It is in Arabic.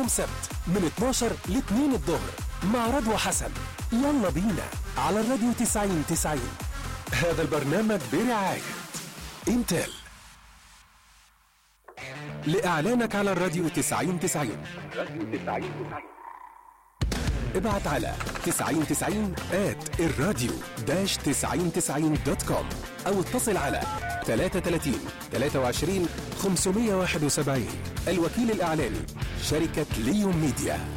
يوم سبت من 12 ل 2 الظهر مع رضوى حسن. يلا بينا على الراديو 90-90. هذا البرنامج برعاية انتل. لإعلانك على الراديو 90-90 ابعت على 9090@الراديو-9090.com أو اتصل على 33 23 571. الوكيل الإعلاني شركة ليون ميديا.